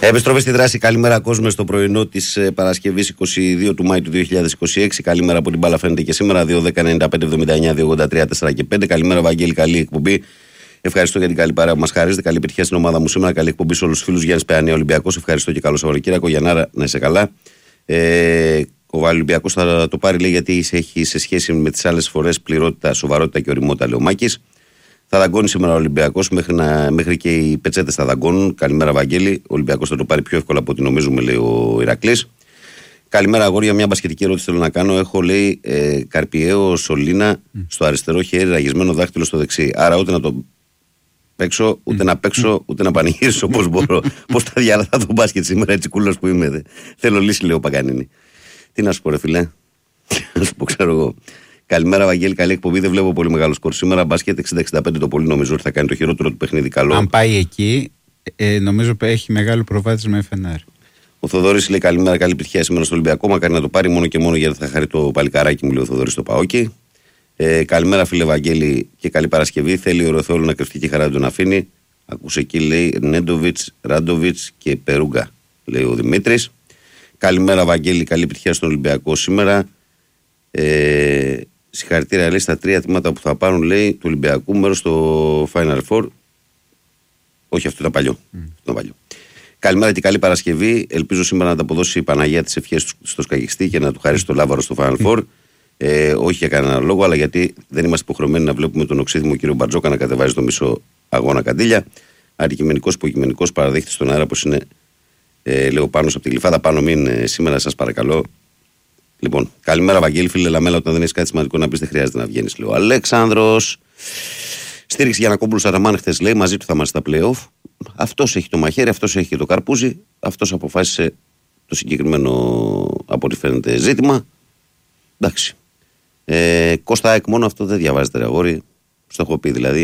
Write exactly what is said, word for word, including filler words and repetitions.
Επιστροφή στη δράση. Καλημέρα, κόσμο, στο πρωινό της Παρασκευής είκοσι δύο του Μάη του δύο χιλιάδες είκοσι έξι. Καλημέρα από την μπάλα, φαίνεται και σήμερα. δύο δέκα ενενήντα πέντε εβδομήντα εννιά δύο ογδόντα τρία τέσσερα και πέντε. Καλημέρα, Βαγγέλη, καλή εκπομπή. Ευχαριστώ για την καλή παρέα που μας χαρίζετε. Καλή επιτυχία στην ομάδα μου σήμερα. Καλή εκπομπή σε όλους τους φίλους. Γιάννης Παιανία, Ολυμπιακός. Ευχαριστώ και καλό Σαββατοκύριακο. Γιαννάρα, να είσαι καλά. Ε, ο Ολυμπιακός θα το πάρει, λέει, γιατί έχει σε σχέση με τις άλλες φορές πληρότητα, σοβαρότητα και ωριμότητα, λέει ο Μάκης. Θα δαγκώνει σήμερα ο Ολυμπιακός, μέχρι, μέχρι και οι πετσέτες θα δαγκώνουν. Καλημέρα, Βαγγέλη. Ο Ολυμπιακός θα το πάρει πιο εύκολα από ό,τι νομίζουμε, λέει ο Ηρακλής. Καλημέρα, αγόρια. Μια μπασκετική ερώτηση θέλω να κάνω. Έχω, λέει, ε, Καρπιαίο Σολίνα mm. στο αριστερό χέρι, ραγισμένο δάχτυλο στο δεξί. Άρα ούτε να το παίξω, ούτε mm. να παίξω, ούτε να πανηγυρίσω όπως μπορώ. Πώς τα διάλαθα το μπάσκετ σήμερα, έτσι κούλος που είμαι. Δε. Θέλω λύση, λέει ο Παγκανίνη. Τι να σου πω, ρε φιλέ. Να σου πω, ξέρω εγώ. Καλημέρα, Βαγγέλη. Καλή εκπομπή. Δεν βλέπω πολύ μεγάλο σκορ σήμερα. Μπάσκετ εξήντα εξήντα πέντε το πολύ, νομίζω ότι θα κάνει το χειρότερο του παιχνίδι καλό. Αν πάει εκεί, ε, νομίζω ότι έχει μεγάλο προβάδισμα εφ εν αρ. Ο Θοδωρής λέει καλημέρα, καλή επιτυχία σήμερα στο Ολυμπιακό. Μακάρι να το πάρει μόνο και μόνο γιατί θα χαρεί το παλικαράκι μου, λέει ο Θοδωρής στο Παόκι. Ε, καλημέρα, φίλε Βαγγέλη, και καλή Παρασκευή. Θέλει ο Ρεθόλου να κρυφτεί και η χαρά του τον αφήνει. Ακούσε εκεί, λέει, Νέντοβιτς, Ράντοβιτς και Περούγκα, λέει ο Δημήτρης. Καλημέρα, Βαγγέλη, καλή επιτυχία στον Ολυμπιακό σήμερα. Ε, συγχαρητήρια, λέει, στα τρία τμήματα που θα πάρουν, λέει, του Ολυμπιακού μέρος στο Final Four. Όχι, αυτό ήταν παλιό. Mm. Αυτό ήταν παλιό. Καλημέρα και καλή Παρασκευή. Ελπίζω σήμερα να τα αποδώσει η Παναγία τις ευχές στο σκαγιστή και να του χαρίσει το λάβαρο στο Final Four. Ε, όχι για κανένα λόγο, αλλά γιατί δεν είμαστε υποχρεωμένοι να βλέπουμε τον οξύθυμο κύριο Μπαρτζόκα να κατεβάζει το μισό αγώνα καντήλια. Αντικειμενικός, υποκειμενικός, παραδέχτη στον αέρα, πως είναι, ε, λέω, πάνω από τη γλυφάδα. Πάνω μην ε, σήμερα, σας παρακαλώ. Λοιπόν, καλημέρα, Βαγγέλη, φίλε Λαμέλα. Όταν δεν έχει κάτι σημαντικό να πει, δεν χρειάζεται να βγαίνει, λέει ο Αλέξανδρος. Στήριξη για να κόμπουλου Σαραμάν χθες, λέει, μαζί του θα είμαστε στα play-off. Αυτός έχει το μαχαίρι, αυτός έχει και το καρπούζι. Αυτός αποφάσισε το συγκεκριμένο, από ό,τι φαίνεται, ζήτημα. Εντάξει. Ε, Κώστα Εκ, μόνο αυτό δεν διαβάζεται, ρε αγόρι. Στο έχω πει δηλαδή.